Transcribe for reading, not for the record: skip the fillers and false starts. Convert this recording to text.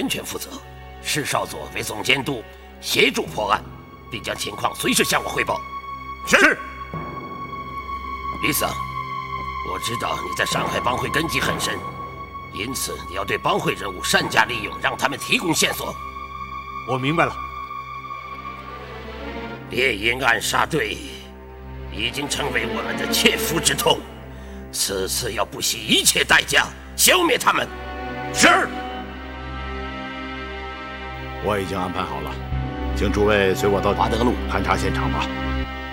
全权负责，施少佐为总监督，协助破案，并将情况随时向我汇报。 是。 李桑，我知道你在上海帮会根基很深，因此你要对帮会人物善加利用，让他们提供线索。 我明白了。 猎鹰暗杀队已经成为我们的切肤之痛，此次要不惜一切代价消灭他们。 是。 我已经安排好了，请诸位随我到华德路勘察现场吧。